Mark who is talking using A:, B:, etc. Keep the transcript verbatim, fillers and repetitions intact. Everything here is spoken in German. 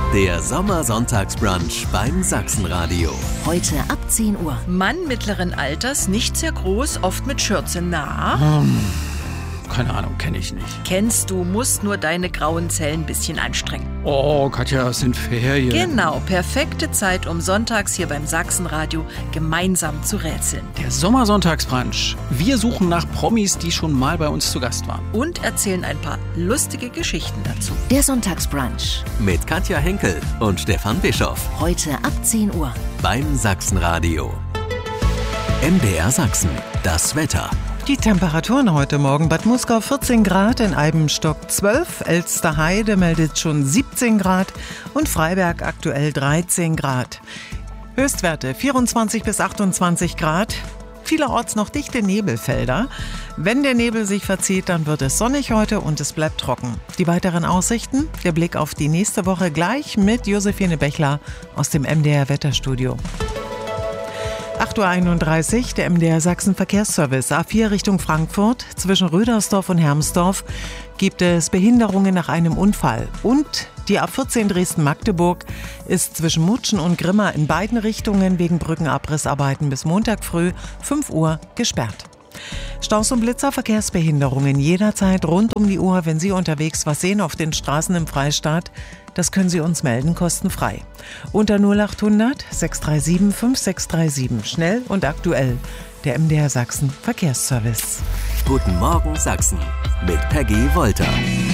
A: Der Sommersonntagsbrunch beim Sachsenradio.
B: Heute ab zehn Uhr.
C: Mann mittleren Alters, nicht sehr groß, oft mit Schürze. Na?
D: Hm, keine Ahnung, kenne ich nicht.
C: Kennst du, musst nur deine grauen Zellen ein bisschen anstrengen.
D: Oh, Katja, es sind Ferien.
C: Genau, perfekte Zeit, um sonntags hier beim Sachsenradio gemeinsam zu rätseln.
D: Der Sommersonntagsbrunch. Wir suchen nach Promis, die schon mal bei uns zu Gast waren.
C: Und erzählen ein paar lustige Geschichten dazu.
B: Der Sonntagsbrunch.
A: Mit Katja Henkel und Stefan Bischoff.
B: Heute ab zehn Uhr.
A: Beim Sachsenradio. M D R Sachsen. Das Wetter.
E: Die Temperaturen heute Morgen: Bad Muskau vierzehn Grad, in Eibenstock zwölf, Elsterheide meldet schon siebzehn Grad und Freiberg aktuell dreizehn Grad. Höchstwerte vierundzwanzig bis achtundzwanzig Grad. Vielerorts noch dichte Nebelfelder. Wenn der Nebel sich verzieht, dann wird es sonnig heute und es bleibt trocken. Die weiteren Aussichten, der Blick auf die nächste Woche gleich mit Josephine Bechler aus dem M D R Wetterstudio. acht Uhr einunddreißig, der M D R Sachsen Verkehrsservice. A vier Richtung Frankfurt. Zwischen Rödersdorf und Hermsdorf gibt es Behinderungen nach einem Unfall. Und die A vierzehn Dresden-Magdeburg ist zwischen Mutschen und Grimma in beiden Richtungen wegen Brückenabrissarbeiten bis Montag früh fünf Uhr gesperrt. Staus und Blitzer, Verkehrsbehinderungen jederzeit rund um die Uhr. Wenn Sie unterwegs was sehen auf den Straßen im Freistaat, das können Sie uns melden, kostenfrei. Unter null acht hundert sechs drei sieben fünf sechs drei sieben. Schnell und aktuell. Der M D R Sachsen Verkehrsservice.
A: Guten Morgen Sachsen mit Peggy Wolter.